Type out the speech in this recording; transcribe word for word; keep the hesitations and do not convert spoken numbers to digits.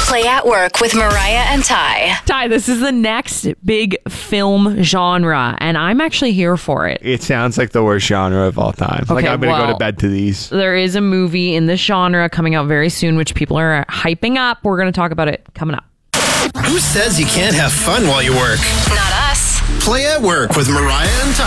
Play at Work with Mariah and Ty. Ty, this is the next big film genre, and I'm actually here for it. It sounds like the worst genre of all time. Okay, like, I'm going to well, go to bed to these. There is a movie in this genre coming out very soon, which people are hyping up. We're going to talk about it coming up. Who says you can't have fun while you work? Not us. Play at Work with Mariah and Ty.